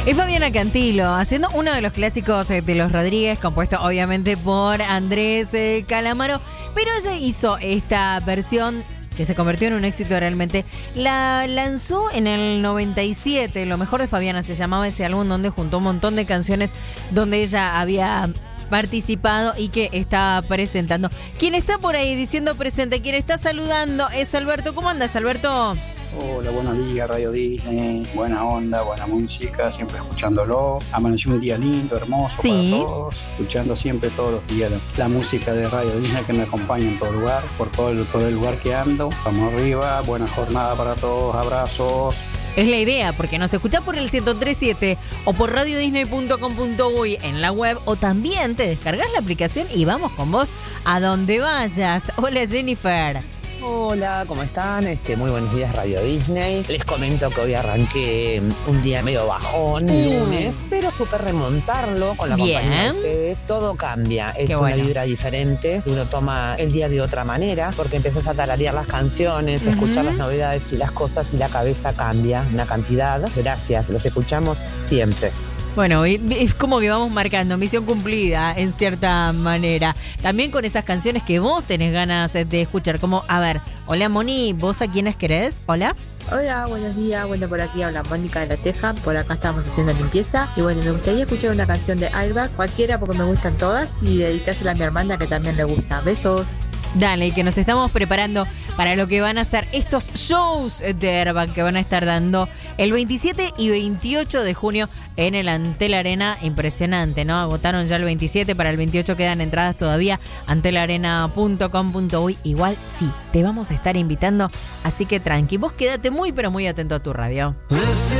Es Fabiana Cantilo, haciendo uno de los clásicos de los Rodríguez, compuesto obviamente por Andrés Calamaro, pero ella hizo esta versión que se convirtió en un éxito realmente. La lanzó en el 97, Lo mejor de Fabiana se llamaba ese álbum, donde juntó un montón de canciones donde ella había participado y que está presentando. Quien está por ahí diciendo presente, quien está saludando es Alberto. ¿Cómo andas, Alberto? Hola, buenos días, Radio Disney, buena onda, buena música, siempre escuchándolo. Amaneció un día lindo, hermoso para todos, escuchando siempre todos los días la música de Radio Disney que me acompaña en todo lugar, por todo el lugar que ando. Vamos arriba, buena jornada para todos, abrazos. Es la idea, porque nos escuchás por el 103.7 o por radiodisney.com.uy en la web, o también te descargas la aplicación y vamos con vos a donde vayas. Hola, Jennifer. Hola, ¿cómo están? Muy buenos días, Radio Disney. Les comento que hoy arranqué un día medio bajón, lunes, pero supe remontarlo con la compañía de ustedes. Todo cambia, es una vibra diferente. Uno toma el día de otra manera, porque empezás a tararear las canciones, escuchar las novedades y las cosas, y la cabeza cambia una cantidad. Gracias, los escuchamos siempre. Bueno, es como que vamos marcando misión cumplida en cierta manera. También con esas canciones que vos tenés ganas de escuchar. Como, a ver, hola Moni, ¿vos a quiénes querés? Hola. Hola, buenos días. Bueno, por aquí habla Mónica de La Teja. Por acá estamos haciendo limpieza. Y bueno, me gustaría escuchar una canción de Airbag, cualquiera, porque me gustan todas, y dedicársela a mi hermana que también le gusta. Besos. Dale, que nos estamos preparando para lo que van a ser estos shows de Airbag que van a estar dando el 27 y 28 de junio en el Antel Arena. Impresionante, ¿no? Agotaron ya el 27, para el 28 quedan entradas todavía. Antelarena.com.uy. Igual sí, te vamos a estar invitando, así que tranqui. Vos quédate muy pero muy atento a tu radio.